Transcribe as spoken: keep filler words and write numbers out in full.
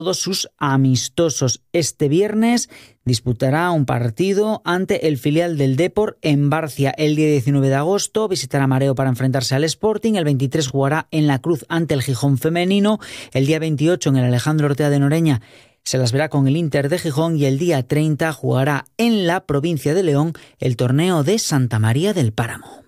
todos sus amistosos. Este viernes disputará un partido ante el filial del Depor en Barcia. El día diecinueve de agosto visitará Mareo para enfrentarse al Sporting. El veintitrés jugará en La Cruz ante el Gijón femenino. El día veintiocho en el Alejandro Ortega de Noreña se las verá con el Inter de Gijón y el día treinta jugará en la provincia de León el torneo de Santa María del Páramo.